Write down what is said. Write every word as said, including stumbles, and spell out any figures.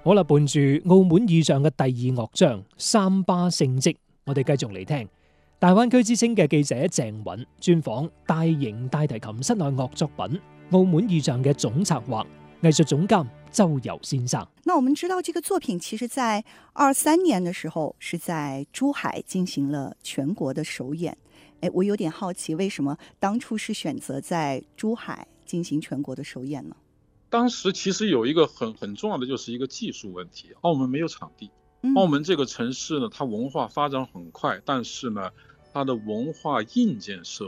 好啦，伴住澳門意象嘅第二樂章三巴聖蹟，我哋繼續嚟聽大灣區之聲嘅記者鄭允專訪大型大提琴室內樂作品澳門意象嘅總策劃藝術總監周游先生。 那我們知道這個作品其實在二三年的時候是在珠海進行了全國的首演。誒，我有點好奇，為什麼當初是選擇在珠海進行全國的首演呢？ 當時其實有一個很很重要的，就是一個技術問題。澳門沒有場地，澳門這個城市呢，它文化發展很快，但是呢，它的文化硬件設